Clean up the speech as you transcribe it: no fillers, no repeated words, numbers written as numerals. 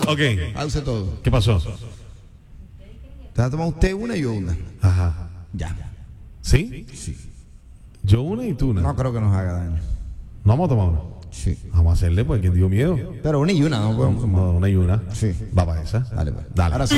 Ok. Pause todo. ¿Qué pasó? ¿Te va a tomar usted una y yo una? Ajá. Ya. ¿Sí? Sí. Yo una y tú una. No creo que nos haga daño. ¿No vamos a tomar una? Sí. Vamos a hacerle porque dio miedo. Pero una y una, no podemos tomar. No, una y una. Sí. Va para esa. Dale, pues. Dale. Ahora sí.